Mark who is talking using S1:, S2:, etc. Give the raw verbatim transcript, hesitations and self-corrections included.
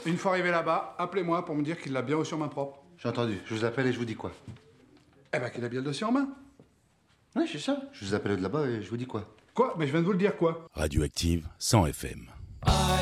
S1: Une fois arrivé là-bas, appelez-moi pour me dire qu'il l'a bien reçu en main propre.
S2: J'ai entendu. Je vous appelle et je vous dis quoi?
S1: Eh ben, qu'il a bien le dossier en main.
S2: Oui, c'est ça. Je vous appelle de là-bas et je vous dis quoi?
S1: Quoi? Mais je viens de vous le dire, quoi.
S3: Radioactive cent F M.
S4: I